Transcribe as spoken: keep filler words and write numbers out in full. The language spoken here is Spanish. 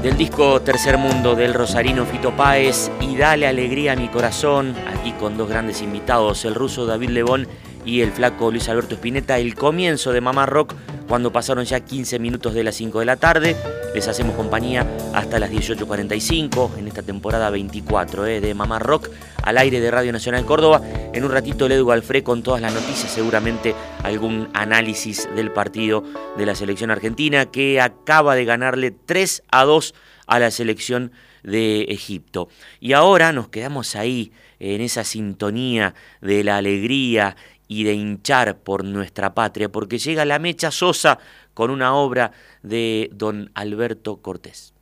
Del disco Tercer Mundo del rosarino Fito Páez y Dale Alegría a mi Corazón, aquí con dos grandes invitados, el ruso David Lebón y el flaco Luis Alberto Spinetta, el comienzo de Mamá Rock cuando pasaron ya quince minutos de las cinco de la tarde. Les hacemos compañía hasta las dieciocho cuarenta y cinco en esta temporada veinticuatro eh, de Mamá Rock al aire de Radio Nacional Córdoba. En un ratito el Edu Alfré con todas las noticias, seguramente algún análisis del partido de la selección argentina que acaba de ganarle tres a dos a la selección de Egipto. Y ahora nos quedamos ahí en esa sintonía de la alegría y de hinchar por nuestra patria, porque llega la Mecha Sosa con una obra de don Alberto Cortés.